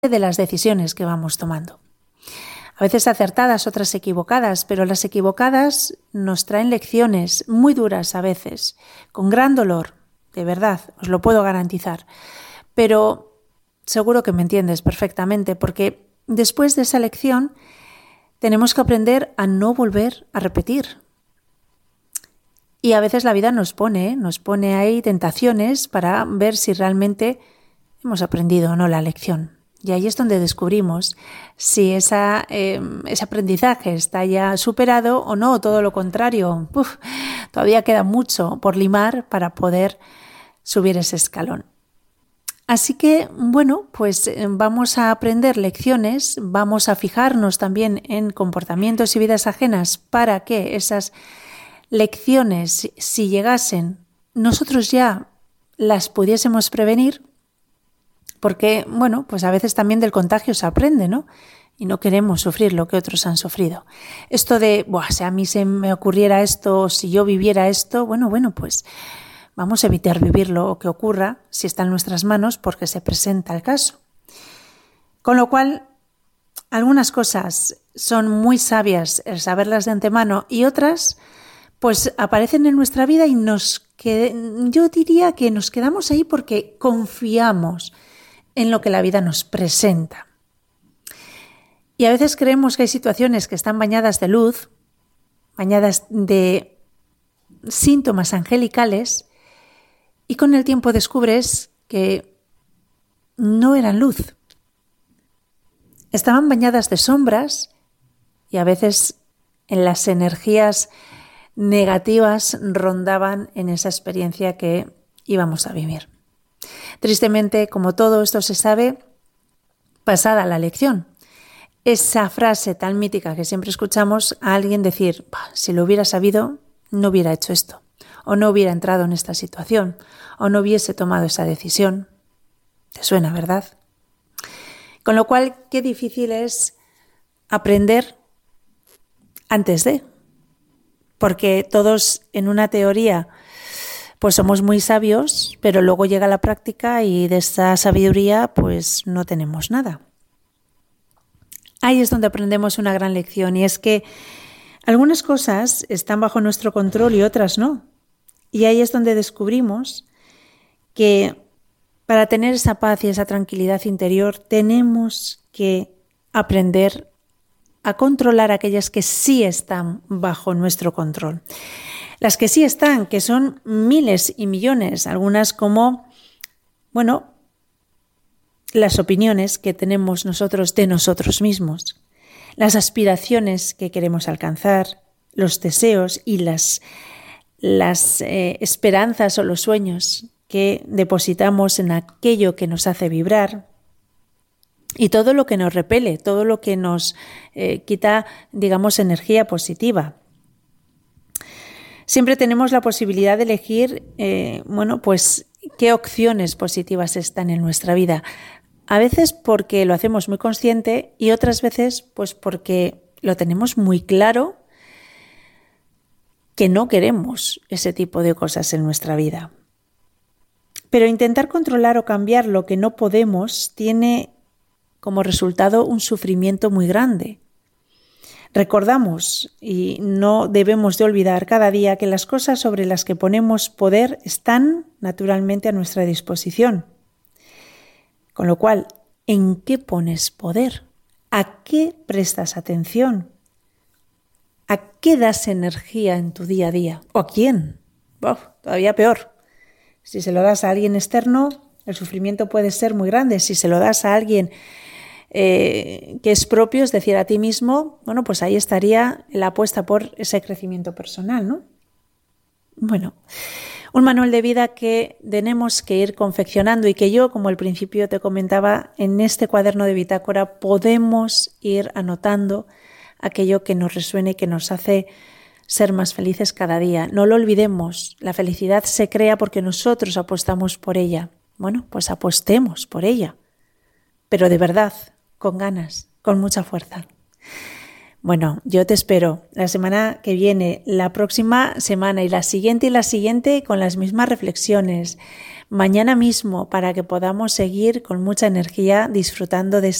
de las decisiones que vamos tomando. A veces acertadas, otras equivocadas, pero las equivocadas nos traen lecciones muy duras a veces, con gran dolor, de verdad, os lo puedo garantizar. Pero seguro que me entiendes perfectamente, porque después de esa lección tenemos que aprender a no volver a repetir. Y a veces la vida nos pone ahí tentaciones para ver si realmente hemos aprendido o no la lección. Y ahí es donde descubrimos si ese aprendizaje está ya superado o no, todo lo contrario. Todavía queda mucho por limar para poder subir ese escalón. Así que, pues vamos a aprender lecciones, vamos a fijarnos también en comportamientos y vidas ajenas para que esas lecciones, si llegasen, nosotros ya las pudiésemos prevenir. Porque, pues a veces también del contagio se aprende, ¿no? Y no queremos sufrir lo que otros han sufrido. Esto de, si a mí se me ocurriera esto, si yo viviera esto, pues vamos a evitar vivirlo o que ocurra si está en nuestras manos porque se presenta el caso. Con lo cual, algunas cosas son muy sabias el saberlas de antemano y otras, pues aparecen en nuestra vida y yo diría que nos quedamos ahí porque confiamos en lo que la vida nos presenta. Y a veces creemos que hay situaciones que están bañadas de luz, bañadas de síntomas angelicales, y con el tiempo descubres que no eran luz. Estaban bañadas de sombras y a veces en las energías negativas rondaban en esa experiencia que íbamos a vivir. Tristemente, como todo esto se sabe, pasada la lección. Esa frase tan mítica que siempre escuchamos a alguien decir, si lo hubiera sabido, no hubiera hecho esto, o no hubiera entrado en esta situación, o no hubiese tomado esa decisión. ¿Te suena, verdad? Con lo cual, qué difícil es aprender antes de, porque todos en una teoría pues somos muy sabios, pero luego llega la práctica y de esta sabiduría pues no tenemos nada. Ahí es donde aprendemos una gran lección y es que algunas cosas están bajo nuestro control y otras no. Y ahí es donde descubrimos que para tener esa paz y esa tranquilidad interior tenemos que aprender a controlar aquellas que sí están bajo nuestro control. Las que sí están, que son miles y millones, algunas como, las opiniones que tenemos nosotros de nosotros mismos, las aspiraciones que queremos alcanzar, los deseos y las esperanzas o los sueños que depositamos en aquello que nos hace vibrar y todo lo que nos repele, todo lo que nos quita, energía positiva. Siempre tenemos la posibilidad de elegir, qué opciones positivas están en nuestra vida. A veces porque lo hacemos muy consciente y otras veces pues porque lo tenemos muy claro que no queremos ese tipo de cosas en nuestra vida. Pero intentar controlar o cambiar lo que no podemos tiene como resultado un sufrimiento muy grande. Recordamos y no debemos de olvidar cada día que las cosas sobre las que ponemos poder están naturalmente a nuestra disposición. Con lo cual, ¿en qué pones poder? ¿A qué prestas atención? ¿A qué das energía en tu día a día? ¿O a quién? Todavía peor. Si se lo das a alguien externo, el sufrimiento puede ser muy grande. Si se lo das a alguien que es propio, es decir, a ti mismo, pues ahí estaría la apuesta por ese crecimiento personal, ¿no? Un manual de vida que tenemos que ir confeccionando y que yo, como al principio te comentaba, en este cuaderno de bitácora podemos ir anotando aquello que nos resuene, que nos hace ser más felices cada día. No lo olvidemos, la felicidad se crea porque nosotros apostamos por ella. Pues apostemos por ella, pero de verdad, con ganas, con mucha fuerza. Yo te espero la semana que viene, la próxima semana y la siguiente con las mismas reflexiones. mañana mismo para que podamos seguir con mucha energía disfrutando de